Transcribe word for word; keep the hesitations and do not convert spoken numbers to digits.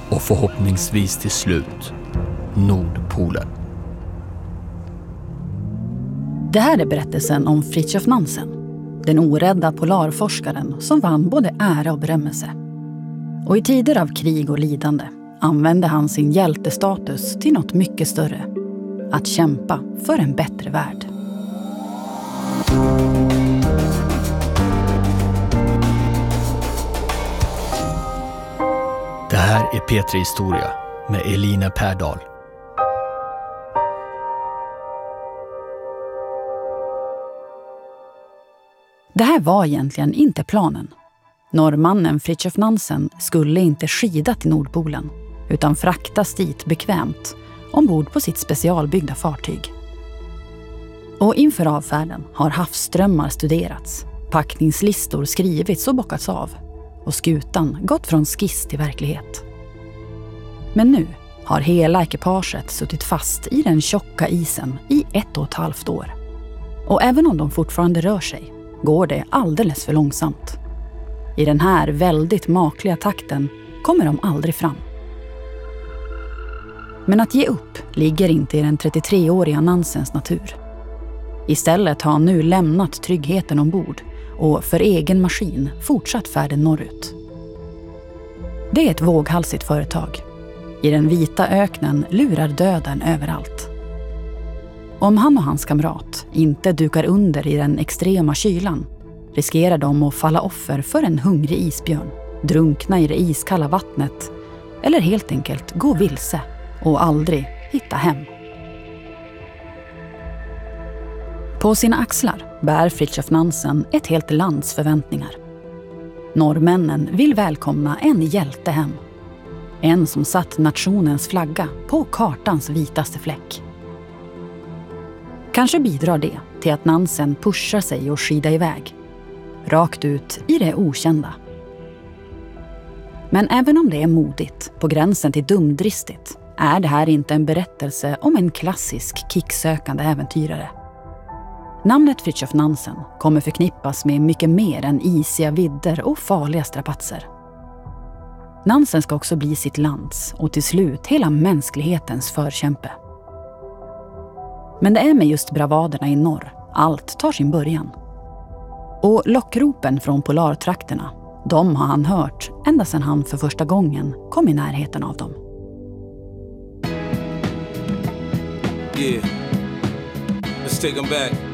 och förhoppningsvis till slut Nordpolen. Det här är berättelsen om Fridtjof Nansen, den orädda polarforskaren som vann både ära och berömmelse. Och i tider av krig och lidande använde han sin hjältestatus till något mycket större. Att kämpa för en bättre värld. Det här är P tre Historia med Elina Pärdal. Det här var egentligen inte planen. Norrmannen Fridtjof Nansen skulle inte skida till Nordpolen utan fraktas dit bekvämt ombord på sitt specialbyggda fartyg. Och inför avfärden har havsströmmar studerats, packningslistor skrivits och bockats av och skutan gått från skiss till verklighet. Men nu har hela ekipaget suttit fast i den tjocka isen i ett och ett halvt år. Och även om de fortfarande rör sig går det alldeles för långsamt. I den här väldigt makliga takten kommer de aldrig fram. Men att ge upp ligger inte i den trettiotreåriga Nansens natur. Istället har han nu lämnat tryggheten ombord och för egen maskin fortsatt färden norrut. Det är ett våghalsigt företag. I den vita öknen lurar döden överallt. Om han och hans kamrat inte dukar under i den extrema kylan riskerar de att falla offer för en hungrig isbjörn, drunkna i det iskalla vattnet eller helt enkelt gå vilse och aldrig hitta hem. På sina axlar bär Fridtjof Nansen ett helt lands förväntningar. Norrmännen vill välkomna en hjälte hem. En som satt nationens flagga på kartans vitaste fläck. Kanske bidrar det till att Nansen pushar sig och skida iväg. Rakt ut i det okända. Men även om det är modigt, på gränsen till dumdristigt, är det här inte en berättelse om en klassisk kicksökande äventyrare. Namnet Fridtjof Nansen kommer förknippas med mycket mer än isiga vidder och farliga strapatser. Nansen ska också bli sitt lands och till slut hela mänsklighetens förkämpe. Men det är med just bravaderna i norr allt tar sin början. Och lockropen från polartrakterna, de har han hört ända sedan han för första gången kom i närheten av dem. Yeah. Let's take them back.